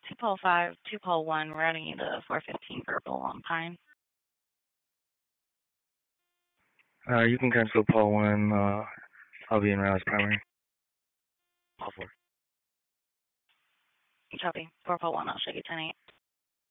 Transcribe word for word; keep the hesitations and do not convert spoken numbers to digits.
two Paul five, two Paul one, routing you to four fifteen Purple Long Pine. Uh, you can cancel Paul one. Uh, I'll be in route as primary. Paul four. Copy. four Paul one, I'll show you ten eight.